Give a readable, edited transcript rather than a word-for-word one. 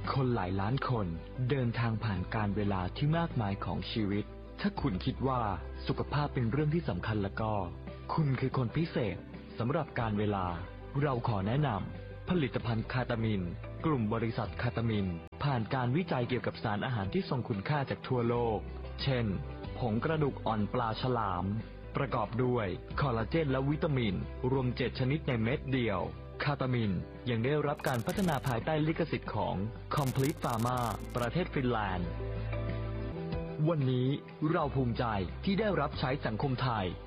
คนหลายล้านคนเดินทางผ่านการเวลาที่มากมายของชีวิตถ้าคุณคิดว่าสุขภาพเป็นเรื่องที่สำคัญแล้วก็คุณคือคนพิเศษสำหรับการเวลาเราขอแนะนำผลิตภัณฑ์คาตามินกลุ่มบริษัทคาตามินผ่านการวิจัยเกี่ยวกับสารอาหารที่ทรงคุณค่าจากทั่วโลกเช่นผงกระดูกอ่อนปลาฉลามประกอบด้วยคอลลาเจนและวิตามินรวม7ชนิดในเม็ดเดียวคาตามินยังได้รับการพัฒนาภายใต้ลิขสิทธิ์ของ Complete Pharma ประเทศฟินแลนด์วันนี้เราภูมิใจที่ได้รับใช้สังคมไทย